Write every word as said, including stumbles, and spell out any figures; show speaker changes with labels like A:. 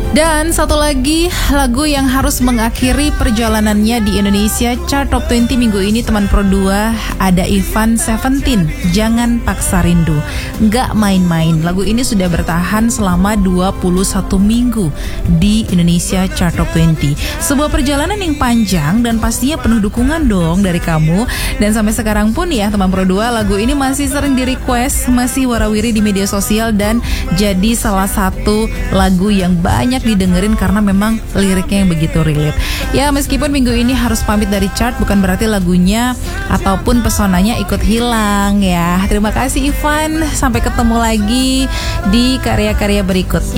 A: Dan satu lagi lagu yang harus mengakhiri perjalanannya di Indonesia Chart Top dua puluh minggu ini teman Pro dua, ada Ivan Seventeen, Jangan Paksa Rindu. Nggak main-main, lagu ini sudah bertahan selama dua puluh satu minggu di Indonesia Chart Top dua puluh. Sebuah perjalanan yang panjang dan pastinya penuh dukungan dong dari kamu. Dan sampai sekarang pun ya teman Pro dua, lagu ini masih sering di request, masih warawiri di media sosial dan jadi salah satu lagu yang banyak didengerin karena memang liriknya yang begitu relate. Ya meskipun minggu ini harus pamit dari chart, bukan berarti lagunya ataupun pesonanya ikut hilang ya. Terima kasih Ivan, sampai ketemu lagi di karya-karya berikutnya.